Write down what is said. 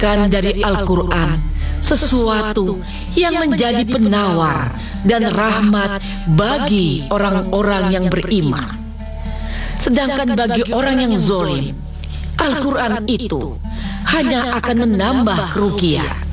mendengarkan dari Al-Quran sesuatu yang menjadi penawar dan rahmat bagi orang-orang yang beriman. Sedangkan bagi orang yang zalim, Al-Quran itu hanya akan menambah kerugian.